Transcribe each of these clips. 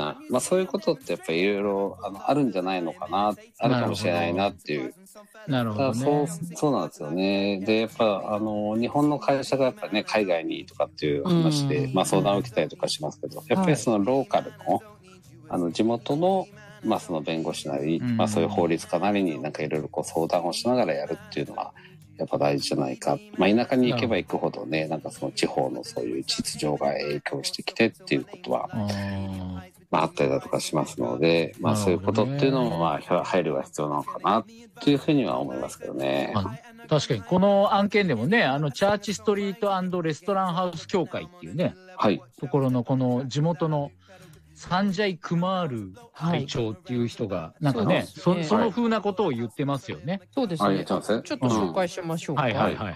な、そういうことってやっぱりいろいろあるんじゃないのかな、あるかもしれないなっていう。 なるほどね。 そうなんですよね。でやっぱ日本の会社がやっぱね海外にとかっていう話で、相談を受けたりとかしますけど、やっぱりそのローカルの、地元のその弁護士なり、そういう法律家なりになんかいろいろこう相談をしながらやるっていうのはやっぱ大事じゃないか。田舎に行けば行くほどね、なんかその地方のそういう秩序が影響してきてっていうことはあったりだとかしますので、そういうことっていうのも配慮が必要なのかなっていうふうには思いますけどね。 確かにこの案件でもね、チャーチストリート&レストランハウス協会っていうね、ところのこの地元のサンジャイ・クマール会長っていう人がなんかね、その風なことを言ってますよね。 そうですね。ちょっと紹介しましょうか。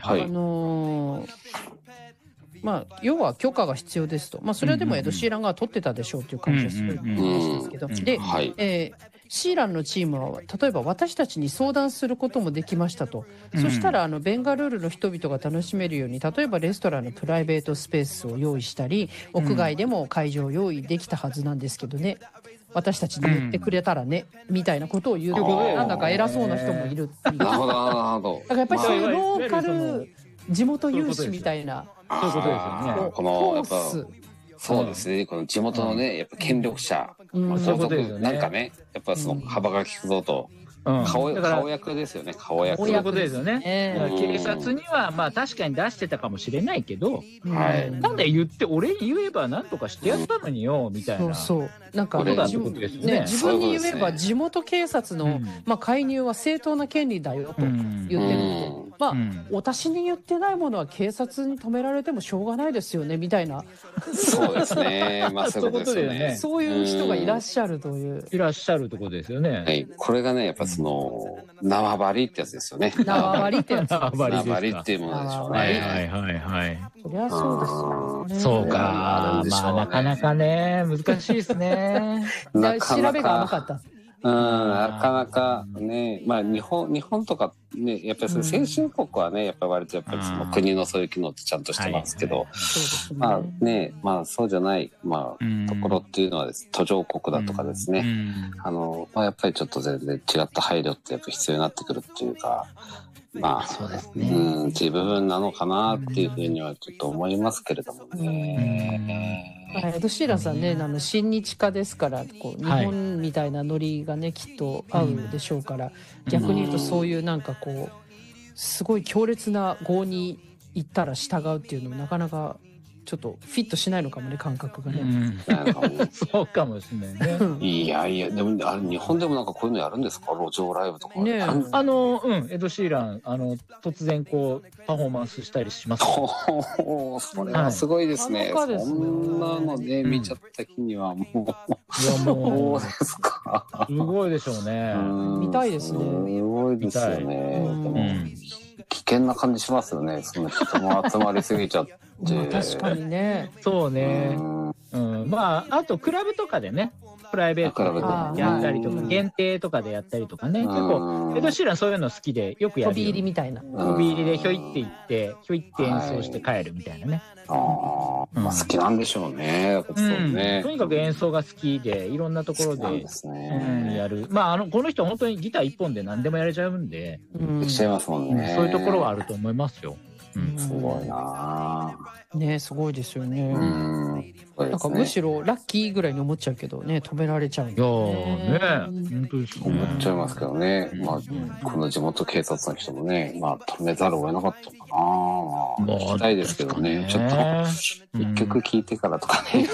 要は許可が必要ですと。それはでもエド・シーランが取ってたでしょうという感じがする話ですけど。で、シーランのチームは例えば私たちに相談することもできましたと。そしたらベンガルールの人々が楽しめるように、例えばレストランのプライベートスペースを用意したり、屋外でも会場を用意できたはずなんですけどね。私たちに言ってくれたらね、みたいなことを言うと、なんだか偉そうな人もいるっていう。 なるほどなるほど。 だからやっぱりそういうローカル地元有志みたいな。 そういうことですよね。 このやっぱそうですね。この地元のね、やっぱ権力者、なんかね、やっぱその幅が利くぞと。顔役ですよね。顔役。 そういうことですよね。警察には確かに出してたかもしれないけど、なんで俺に言えば何とかしてやったのによみたいな。 そうなんか自分に言えば地元警察の介入は正当な権利だよと言ってるので、お達しに言ってないものは警察に止められてもしょうがないですよねみたいな。 そうですね。そういうことですよね。 そういう人がいらっしゃるという。 いらっしゃるところですよね。 はい。これがねやっぱその縄張りってやつですよね。 縄張りってやつ。 縄張りっていうものでしょうね。 はい。 そりゃそうですよね。 そうか。なかなかね難しいですね。 調べが甘かった。 なかなかね、日本とかね、やっぱり先進国はね、やっぱり割とやっぱりその国のそういう機能ってちゃんとしてますけど、そうじゃないところっていうのは途上国だとかですね、やっぱりちょっと全然違った配慮ってやっぱ必要になってくるっていうか。 そうですね。 っていう部分なのかなっていうふうにはちょっと思いますけれどもね。 エド・シーランさんね、親日家ですから、日本みたいなノリがねきっと合うでしょうから、逆に言うとそういうなんかすごい強烈な業に行ったら従うっていうのもなかなかちょっとフィットしないのかもね、感覚がね。 そうかもしれないね。 いやでも日本でもなんかこういうのやるんですか、路上ライブとかね。 エド・シーラン突然パフォーマンスしたりします。 それはすごいですね。そんなのね見ちゃった日にはもうそうですか。 すごいでしょうね。 見たいですね。 すごいですよね。危険な感じしますよね。その人も集まりすぎちゃって。 確かにね。 そうね。あとクラブとかでね、プライベートでやったりとか、限定とかでやったりとかね、結構エド・シーランそういうの好きでよくやる。 飛び入りみたいな。 飛び入りでひょいって行ってひょいって演奏して帰るみたいなね。 好きなんでしょうね。 とにかく演奏が好きでいろんなところでやる。この人本当にギター一本で何でもやれちゃうんで、 できちゃいますもんね。 そういうところはあると思いますよ。 すごいなね、すごいですよね。なんかむしろラッキーぐらいに思っちゃうけどね、止められちゃうんだね。本当ですね。 思っちゃいますけどね。この地元警察の人もね、止めざるを得なかったのかな。聞きたいですけどね。ちょっと一曲聴いてからとかね。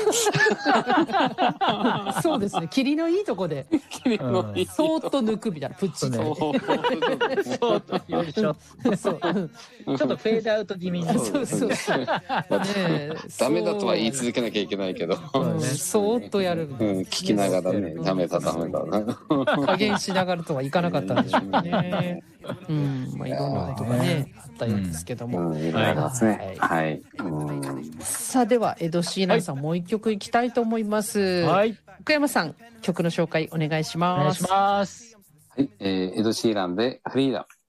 そうですね。霧のいいとこでそーっと抜くみたいな、プッチと。 そーっとよいしょ。ちょっとフェードアウト気味に。 ダメだとは言い続けなきゃいけないけど、 そーっとやる。 聞きながらね、ダメだ。 加減しながらとはいかなかったんでしょうね。いろんなことがねあったようですけども。さあではエド・シーランさん、もう一曲いきたいと思います。福山さん、曲の紹介お願いします。 はい、エド・シーランでフリーダム。